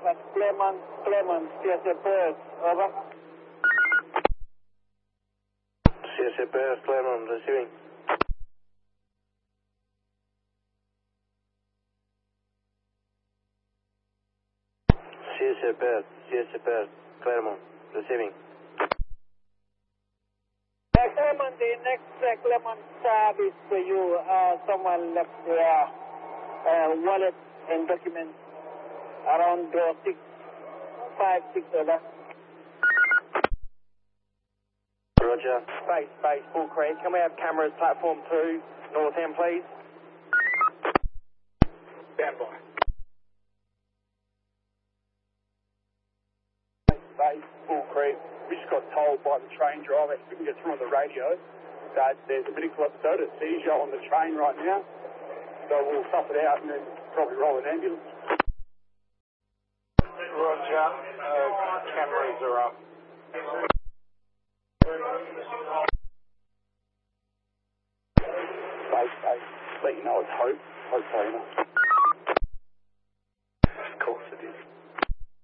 at Clement, CSA Perth, over. CSA Perth, Clement, receiving. CSA Perth, Clement, receiving. Clement, the next Clement service for you, someone left their wallet and documents around door 656, over. Roger. Base, Bull Creek. Can we have cameras, platform 2, north end, please? Stand by. Base, Bull Creek. We just got told by the train driver, we can get through on the radio, that there's a medical episode, a seizure on the train right now. So we'll suss it out and then probably roll an ambulance. Roger. Cameras are up. Base. Let you know it's Hope. Hope, sorry,